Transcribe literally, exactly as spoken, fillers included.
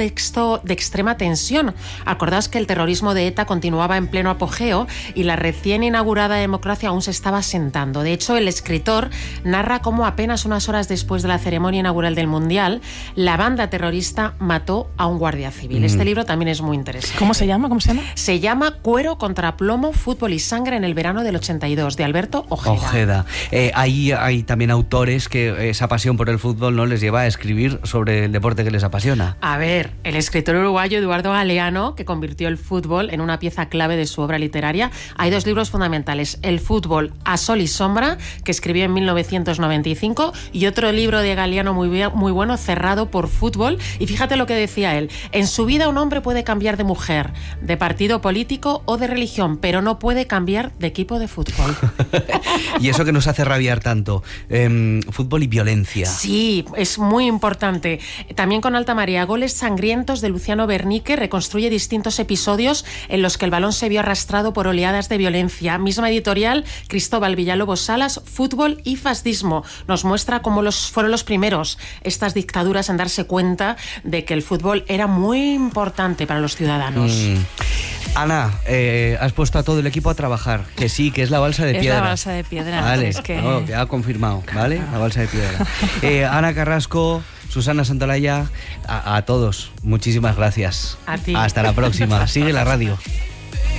contexto de extrema tensión. Acordaos que el terrorismo de ETA continuaba en pleno apogeo y la recién inaugurada democracia aún se estaba asentando. De hecho, el escritor narra cómo apenas unas horas después de la ceremonia inaugural del Mundial, la banda terrorista mató a un guardia civil. Mm. Este libro también es muy interesante. ¿Cómo se llama? ¿Cómo se llama? Se llama Cuero contra plomo, fútbol y sangre en el verano del ochenta y dos, de Alberto Ojeda. Ojeda. Eh, hay, hay también autores que esa pasión por el fútbol no les lleva a escribir sobre el deporte que les apasiona. A ver, el escritor uruguayo Eduardo Galeano, que convirtió el fútbol en una pieza clave de su obra literaria. Hay dos libros fundamentales: El fútbol a sol y sombra, que escribió en mil novecientos noventa y cinco, y otro libro de Galeano muy, muy bueno, Cerrado por fútbol. Y fíjate lo que decía él: en su vida un hombre puede cambiar de mujer, de partido político o de religión, pero no puede cambiar de equipo de fútbol. Y eso que nos hace rabiar tanto, eh, fútbol y violencia. Sí, es muy importante. También con Alta Marea, Goles sangrientos, de Luciano Bernique, reconstruye distintos episodios en los que el balón se vio arrastrado por oleadas de violencia. Misma editorial, Cristóbal Villalobos Salas, Fútbol y fascismo. Nos muestra cómo los, fueron los primeros, estas dictaduras, en darse cuenta de que el fútbol era muy importante para los ciudadanos. Mm. Ana, eh, has puesto a todo el equipo a trabajar. Que sí, que es la balsa de es piedra. Es la balsa de piedra. Vale, es que... no, queda confirmado, ¿vale? La balsa de piedra. Eh, Ana Carrasco, Susana Santolaya, a, a todos, muchísimas gracias. A ti. Hasta la próxima. Sigue la radio.